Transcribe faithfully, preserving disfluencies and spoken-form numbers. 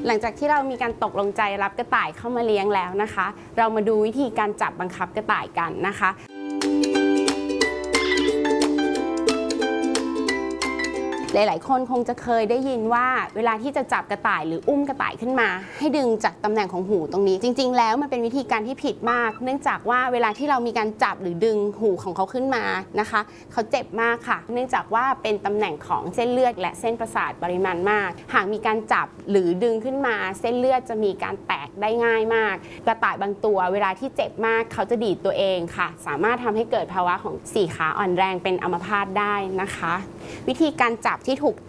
หลังจากที่เรามีการตกลงใจรับกระต่ายเข้ามาเลี้ยงแล้วนะคะ เรามาดูวิธีการจับบังคับกระต่ายกันนะคะหลายๆคนคงจะเคยได้ยินว่าเวลาที่จะจับกระต่ายหรืออุ้มกระต่ายขึ้นมาให้ดึงจากตำแหน่งของหูตรงนี้จริงๆแล้วมันเป็นวิธีการที่ผิดมากเนื่องจากว่าเวลาที่เรามีการจับหรือดึงหูของเขาขึ้นมานะคะเขาเจ็บมากค่ะเนื่องจากว่าเป็นตำแหน่งของเส้นเลือดและเส้นประสาทปริมาณมากหากมีการจับหรือดึงขึ้นมาเส้นเลือดจะมีการแตกได้ง่ายมากกระต่ายบางตัวเวลาที่เจ็บมากเขาจะดีดตัวเองค่ะสามารถทำให้เกิดภาวะของสี่ขาอ่อนแรงเป็นอัมพาตได้นะคะวิธีการจับที่ถูก